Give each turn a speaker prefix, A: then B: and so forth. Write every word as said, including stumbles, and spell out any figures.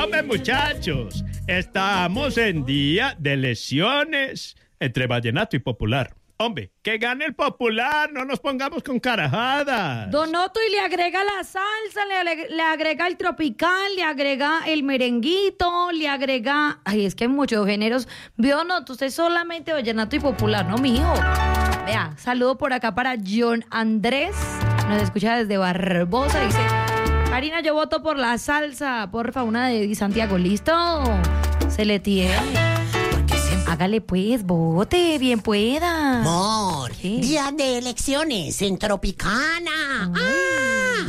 A: Hombre, muchachos, estamos en día de elecciones entre vallenato y popular. Hombre, que gane el popular, no nos pongamos con carajadas.
B: Donoto, y le agrega la salsa, le, ale- le agrega el tropical, le agrega el merenguito, le agrega... Ay, es que hay muchos géneros. Vio, Donoto, usted solamente vallenato y popular, ¿no, mijo? Vea, saludo por acá para John Andrés, nos escucha desde Barbosa, dice... Karina, yo voto por la salsa, porfa, una de Santiago, ¿listo? Se le tiene. Hágale pues, vote, bien pueda.
C: Amor,
B: ¿Qué?
C: día de elecciones en Tropicana.
B: Ay.